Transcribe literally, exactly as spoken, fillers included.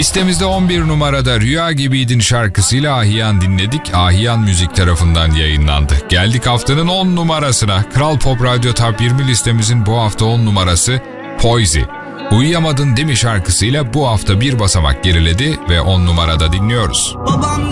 Listemizde on bir numarada Rüya Gibiydin şarkısıyla Ahiyan dinledik. Ahiyan Müzik tarafından yayınlandı. Geldik haftanın on numarasına. Kral Pop Radyo Top yirmi listemizin bu hafta on numarası Poizy. Uyuyamadın değil mi şarkısıyla bu hafta bir basamak geriledi ve on numarada dinliyoruz. Babam